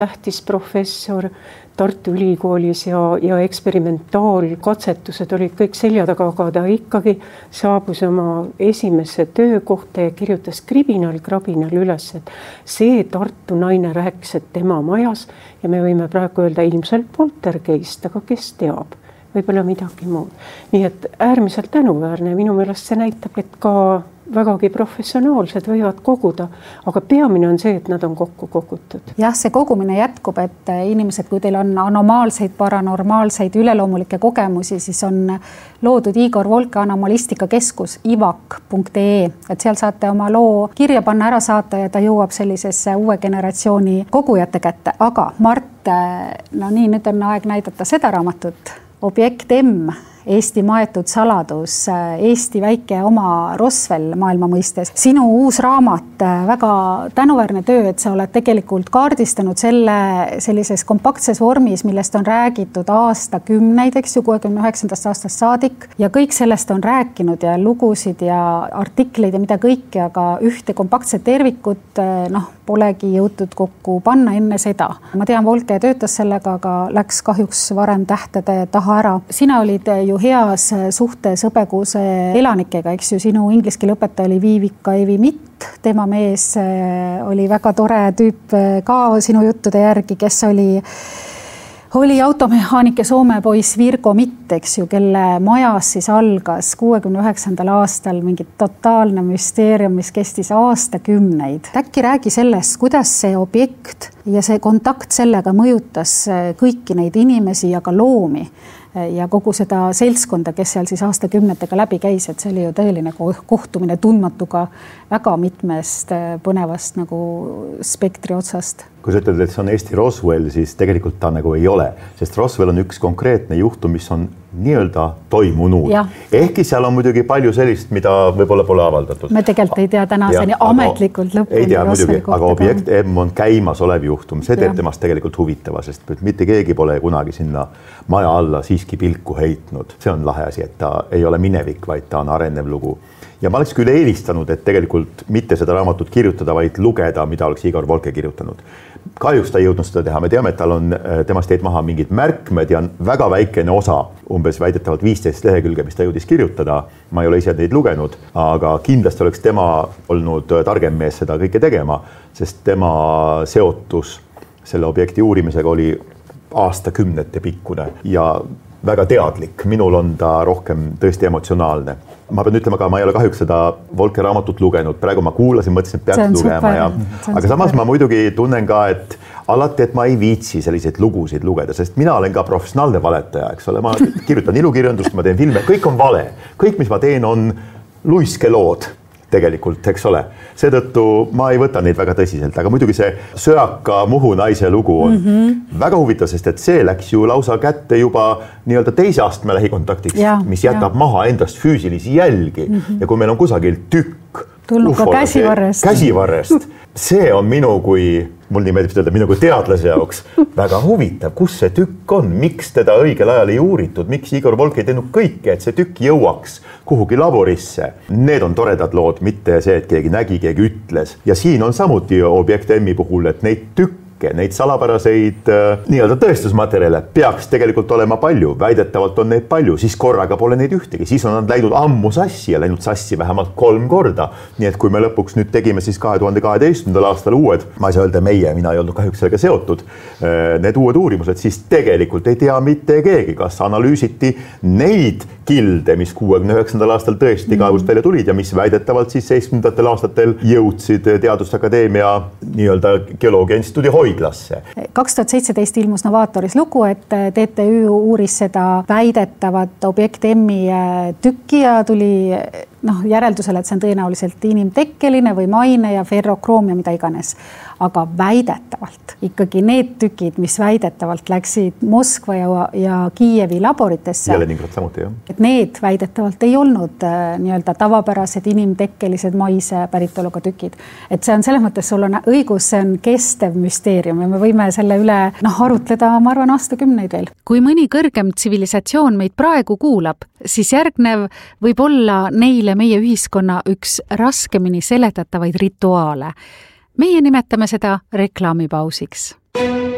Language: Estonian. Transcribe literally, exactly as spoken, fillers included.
tähtis professor Tartu Ülikoolis ja, ja eksperimentaalkatsetused olid kõik selja taga, aga ta ikkagi saabus oma esimesse töökohta ja kirjutas kribinal krabinal üles, et see Tartu naine rääkis, et tema majas ja me võime praegu öelda ilmselt poltergeist, aga kes teab, võib-olla midagi muud. Nii et äärmiselt tänuväärne, minu meelest see näitab, et ka vägagi professionaalsed võivad koguda, aga peamine on see, et nad on kokku kogutud. Jah, see kogumine jätkub, et inimesed, kui teil on anomaalseid, paranormaalseid, üleloomulikke kogemusi, siis on loodud Igor Volke anomalistika keskus ivak punkt ee, et seal saate oma loo kirja panna, ära saata ja ta jõuab sellisesse uue generatsiooni kogujate kätte. Aga Mart, no nii, nüüd on aeg näidata seda raamatut, Objekt M, Eesti maetud saladus, Eesti väike oma Roswell maailma mõistes. Sinu uus raamat, väga tänuväärne töö, et sa oled tegelikult kaardistanud selle sellises kompaktses vormis, millest on räägitud aastakümneid, eks ju, kuuekümne üheksandast aastast saadik ja kõik sellest on rääkinud ja lugusid ja artikleid ja mida kõike, aga ühte kompaktset tervikut, noh, polegi jõutud kokku panna enne seda. Ma tean, Volke töötas sellega, aga läks kahjuks varem tähtede taha ära. Sina olid ju heas suhtes Hõbeguuse elanikega, eks ju, sinu ingliskeele õpetaja oli Viivika Evi Mitt, tema mees oli väga tore tüüp ka sinu juttude järgi, kes oli oli automehaanik ja Soome poiss Virgo Mitt, eks ju, kelle majas siis algas kuuekümne üheksandal aastal mingi totaalne müsteerium, mis kestis aastakümneid. Äkki räägi sellest, kuidas see objekt ja see kontakt sellega mõjutas kõiki neid inimesi ja ka loomi ja kogu seda seltskonda, kes seal siis aastakümnetega läbi käis, et see oli ju tõeline kohtumine tundmatuga väga mitmest põnevast nagu spektri otsast. Kui sa ütled, et see on Eesti Roswell, siis tegelikult ta nagu ei ole, sest Roswell on üks konkreetne juhtum, mis on nii-öelda toimunud. Ja. Ehkki seal on muidugi palju sellist, mida võib-olla pole avaldatud. Me tegelikult ei tea tänaseni ametlikult lõpuni. Ei tea muidugi, aga Objekt M on käimas olev juhtum. See teeb ja. temast tegelikult huvitava, sest mitte keegi pole kunagi sinna maja alla siiski pilku heitnud. See on lahe asi, et ta ei ole minevik, vaid ta on arenev lugu. Ja ma oleks küll eelistanud, et tegelikult mitte seda raamatut kirjutada, vaid lugeda, mida oleks Igor Volke kirjutanud. Kahjuks ta ei jõudnud seda teha. Me teame, et tal on temast teed maha mingid märkmed ja väga väikene osa, umbes väidetavalt viisteist lehekülge, mis ta jõudis kirjutada. Ma ei ole ise neid lugenud, aga kindlasti oleks tema olnud targem mees seda kõike tegema, sest tema seotus selle objekti uurimisega oli aastakümnete pikkune ja väga teadlik. Minul on ta rohkem tõesti emotsionaalne. Ma pean ütlema ka, ma ei ole kahjuks seda Volke raamatut lugenud. Praegu ma kuulasin, mõtlesin, et peaks lugema. Ja, aga samas ma muidugi tunnen ka, et alati, et ma ei viitsi selliseid lugusid lugeda, sest mina olen ka professionaalne valetaja, eks ole. Ma kirjutan ilukirjandust, ma teen filme, kõik on vale. Kõik, mis ma teen, on luiskelood tegelikult, eks ole. Seetõttu ma ei võta neid väga tõsiselt, aga muidugi see söaka Muhu naise lugu on mm-hmm. väga huvitav, sest et see läks ju lausa kätte juba nii-öelda teise astme lähikontaktiks, ja, mis jätab ja. maha endast füüsilisi jälgi mm-hmm. ja kui meil on kusagil tükk tulnud ka käsivarrest. käsivarrest, see on minu kui mul nii meeldib öelda, minu kui teadlase jaoks väga huvitav, kus see tükk on, miks teda õigel ajal ei uuritud, miks Igor Volke ei teinud kõike, et see tükk jõuaks kuhugi laborisse. Need on toredad lood, mitte see, et keegi nägi, keegi ütles. Ja siin on samuti Objekt M-i puhul, et neid tükk neid salapäraseid äh, nii-öelda tõestusmaterjale peaks tegelikult olema palju, väidetavalt on neid palju, siis korraga pole neid ühtegi, siis on nad läinud ammu sassi ja läinud sassi vähemalt kolm korda. Nii et kui me lõpuks nüüd tegime siis kahe tuhande kaheteistkümnendal aastal uued, ma ei saa öelda meie, mina ei olnud kahjuks sellega seotud, äh, need uued uurimused, siis tegelikult ei tea mitte keegi, kas analüüsiti neid kilde, mis kuuekümne üheksandal aastal tõesti kaevust välja tulid ja mis väidetavalt siis seitsmekümnendatel aastatel jõudsid Teaduste Akadeemia nii-öelda geoloogia instituudi hoidlasse. kaks tuhat seitseteist ilmus Novaatoris lugu, et T T Ü uuris seda väidetavat Objekt M-i tükki ja tuli noh, järeldusele, et see on tõenäoliselt inimtekkeline või maine ja ferrokroom ja mida iganes. Aga väidetavalt ikkagi need tükid, mis väidetavalt läksid Moskva ja, ja Kiievi laboritesse. Ja Leningrad samuti, jah. Et need väidetavalt ei olnud äh, nii-öelda tavapärased inimtekkelised maise päritoluga tükid. Et see on selles mõttes, sul on õigus, see on kestev müsteerium ja me võime selle üle noh, arutleda, ma arvan, aastakümneid veel. Kui mõni kõrgem tsivilisatsioon meid praegu kuulab, siis järgnev võib olla neile meie ühiskonna üks raskemini seletatavaid rituaale. Meie nimetame seda reklaamipausiks.